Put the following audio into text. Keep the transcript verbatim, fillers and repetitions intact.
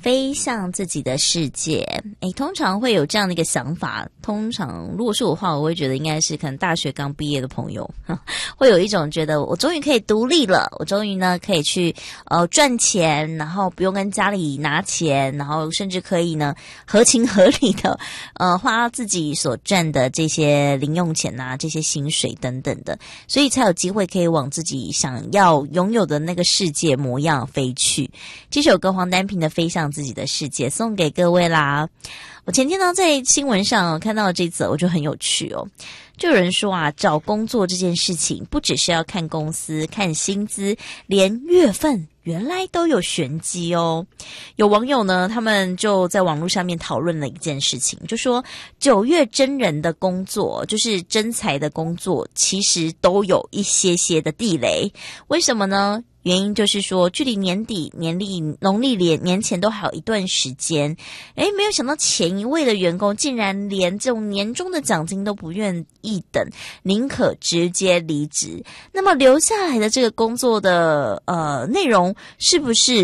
飞向自己的世界。诶，通常会有这样的一个想法，通常如果是我的话，我会觉得应该是可能大学刚毕业的朋友会有一种觉得我终于可以独立了，我终于呢可以去呃赚钱，然后不用跟家里拿钱，然后甚至可以呢合情合理的呃花自己所赚的这些零用钱啊，这些薪水等等的，所以才有机会可以往自己想要拥有的那个世界模样飞去。这首歌黄丹萍的《飞向自己的世界》送给各位啦。我前天呢在新闻上看到这则，我就很有趣哦。就有人说啊，找工作这件事情不只是要看公司、看薪资，连月份原来都有玄机哦。有网友呢，他们就在网络上面讨论了一件事情，就说九月真人的工作，就是真才的工作，其实都有一些些的地雷。为什么呢？原因就是说，距离年底、年历、农历年年前都还有一段时间。诶，没有想到前一位的员工竟然连这种年终的奖金都不愿意等，宁可直接离职。那么留下来的这个工作的呃内容是不是